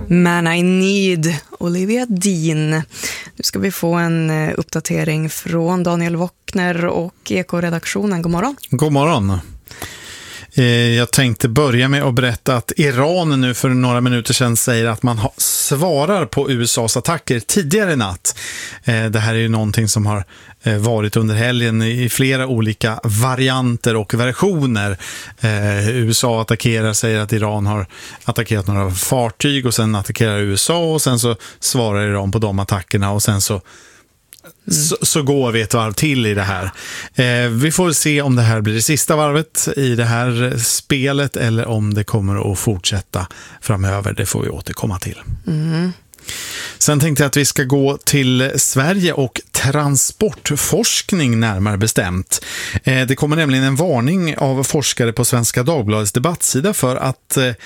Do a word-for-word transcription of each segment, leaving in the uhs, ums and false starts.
Man I Need, Olivia Dean. Nu ska vi få en uppdatering från Daniel Wockner och Eko-redaktionen. God morgon. God morgon. Jag tänkte börja med att berätta att Iran nu för några minuter sedan säger att man svarar på U S A:s attacker tidigare i natt. Det här är ju någonting som har varit under helgen i flera olika varianter och versioner. U S A attackerar, säger att Iran har attackerat några fartyg och sen attackerar U S A och sen så svarar Iran på de attackerna och sen så Mm. Så, så går vi ett varv till i det här. Eh, vi får se om det här blir det sista varvet i det här spelet eller om det kommer att fortsätta framöver. Det får vi återkomma till. Mm. Sen tänkte jag att vi ska gå till Sverige och transportforskning närmare bestämt. Eh, det kommer nämligen en varning av forskare på Svenska Dagbladets debattsida för att eh,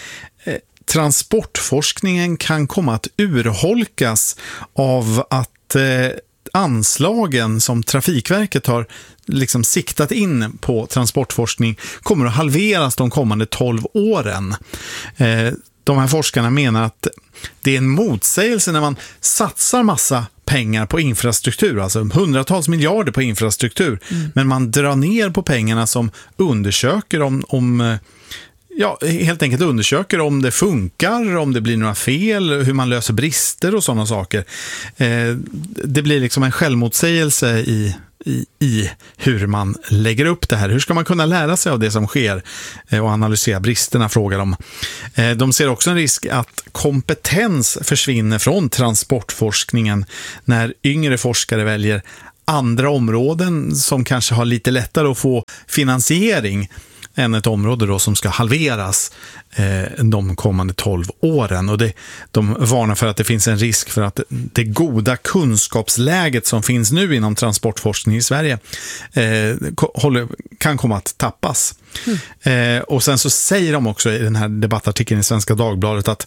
transportforskningen kan komma att urholkas av att eh, anslagen som Trafikverket har liksom siktat in på transportforskning kommer att halveras de kommande tolv åren. Eh, de här forskarna menar att det är en motsägelse när man satsar massa pengar på infrastruktur, alltså hundratals miljarder på infrastruktur, mm. men man drar ner på pengarna som undersöker om, om ja, helt enkelt undersöker om det funkar, om det blir några fel, hur man löser brister och sådana saker. Eh, det blir liksom en självmotsägelse i, i, i hur man lägger upp det här. Hur ska man kunna lära sig av det som sker eh, och analysera bristerna, frågar de. Eh, de ser också en risk att kompetens försvinner från transportforskningen när yngre forskare väljer andra områden som kanske har lite lättare att få finansiering än ett område då som ska halveras eh, de kommande tolv åren. Och det, de varnar för att det finns en risk för att det goda kunskapsläget som finns nu inom transportforskning i Sverige eh, håller, kan komma att tappas. Mm. Eh, och sen så säger de också i den här debattartikeln i Svenska Dagbladet att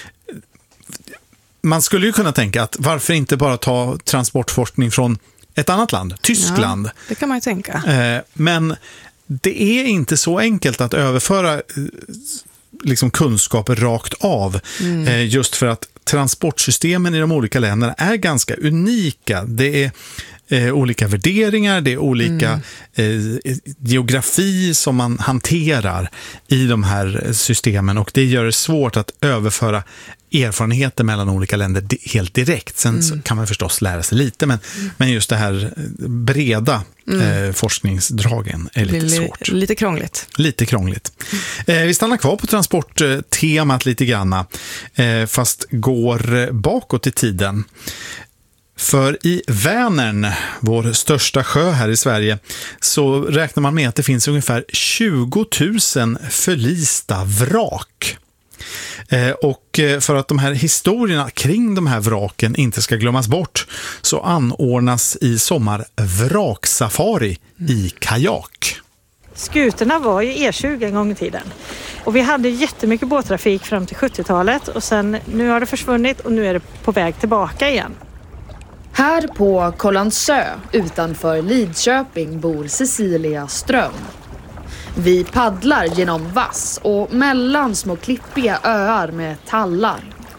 man skulle ju kunna tänka att varför inte bara ta transportforskning från ett annat land, Tyskland. Ja, det kan man ju tänka. Eh, men det är inte så enkelt att överföra liksom kunskaper rakt av. Mm. Eh, just för att transportsystemen i de olika länderna är ganska unika. Det är eh, olika värderingar, det är olika mm. eh, geografi som man hanterar i de här systemen och det gör det svårt att överföra erfarenheter mellan olika länder helt direkt. Sen mm. så kan man förstås lära sig lite, men, mm. men just det här breda mm. eh, forskningsdragen är lite li- svårt. Lite krångligt. Lite krångligt. Mm. Eh, vi stannar kvar på transporttemat lite grann, eh, fast går bakåt i tiden. För i Vänern, vår största sjö här i Sverige, så räknar man med att det finns ungefär tjugo tusen förlista vrak. Eh, och för att de här historierna kring de här vraken inte ska glömmas bort så anordnas i sommar vraksafari i kajak. Skutorna var ju E tjugo en gång i tiden. Och vi hade jättemycket båttrafik fram till sjuttiotalet och sen nu har det försvunnit och nu är det på väg tillbaka igen. Här på Kållandsö utanför Lidköping bor Cecilia Ström. Vi paddlar genom vass och mellan små klippiga öar med tallar.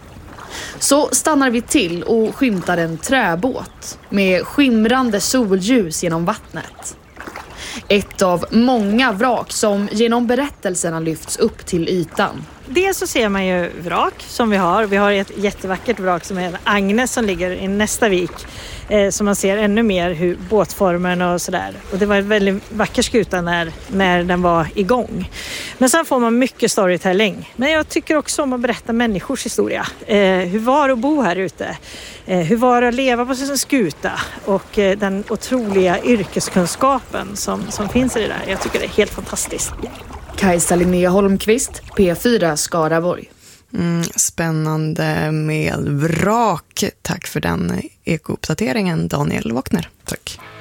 Så stannar vi till och skymtar en träbåt med skimrande solljus genom vattnet. Ett av många vrak som genom berättelserna lyfts upp till ytan. Dels så ser man ju vrak som vi har. Vi har ett jättevackert vrak som är Agnes som ligger i nästa vik. Eh, så man ser ännu mer hur båtformen och sådär. Och det var en väldigt vacker skuta när, när den var igång. Men sen får man mycket storytelling. Men jag tycker också om att berätta människors historia. Eh, hur var det att bo här ute? Eh, hur var det att leva på sin skuta? Och eh, den otroliga yrkeskunskapen som, som finns i det där. Jag tycker det är helt fantastiskt. Kajsa Linnea Holmqvist, P fyra Skaraborg. Mm, spännande med vrak. Tack för den ekouppdateringen, Daniel Wockner. Tack.